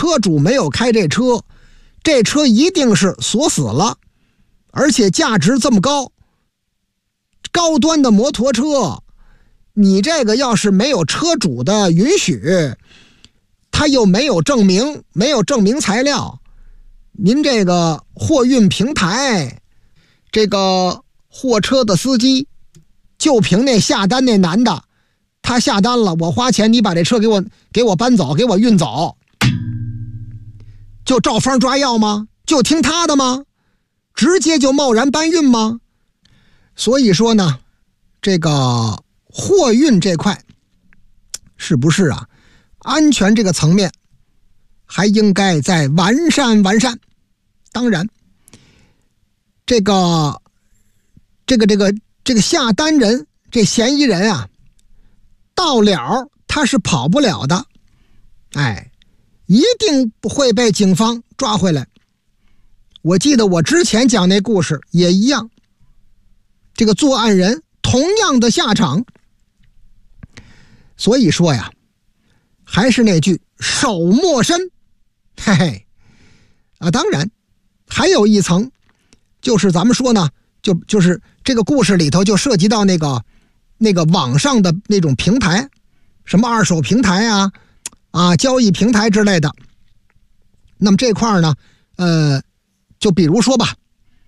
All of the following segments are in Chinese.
车主没有开这车，这车一定是锁死了，而且价值这么高，高端的摩托车，你这个要是没有车主的允许，他又没有证明，没有证明材料，您这个货运平台，这个货车的司机，就凭那下单那男的，他下单了，我花钱，你把这车给我搬走，给我运走，就照方抓药吗？就听他的吗？直接就贸然搬运吗？所以说呢，这个货运这块是不是啊，安全这个层面还应该再完善。当然这个下单人，这嫌疑人啊，到了他是跑不了的，一定会被警方抓回来。我记得我之前讲那故事也一样，这个作案人同样的下场。所以说呀，还是那句手莫伸，当然还有一层，就是咱们说呢，就是这个故事里头就涉及到那个网上的那种平台，什么二手平台交易平台之类的。那么这块呢，就比如说吧，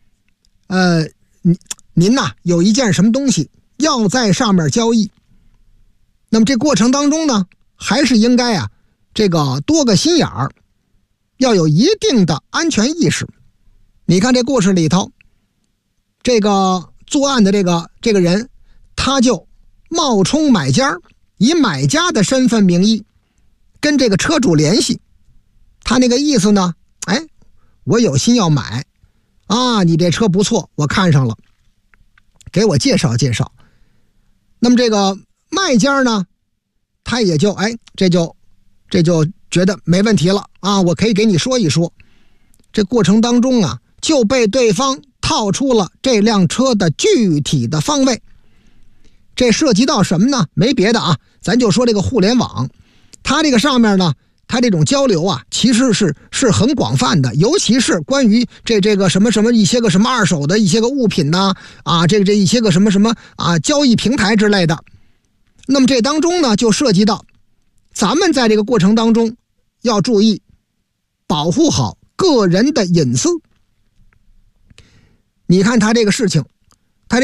您呐有一件什么东西要在上面交易，那么这过程当中呢，还是应该这个多个心眼儿，要有一定的安全意识。你看这故事里头，这个作案的这个人，他就冒充买家，以买家的身份名义跟这个车主联系。他那个意思呢，我有心要买你这车不错，我看上了，给我介绍介绍。那么这个卖家呢，他也就这就觉得没问题了我可以给你说一说。这过程当中就被对方套出了这辆车的具体的方位。这涉及到什么呢？没别的咱就说这个互联网，它这个上面呢，它这种交流其实是很广泛的，尤其是关于这个什么一些个什么二手的一些个物品这一些个什么交易平台之类的。那么这当中呢，就涉及到咱们在这个过程当中要注意保护好个人的隐私。你看他这个事情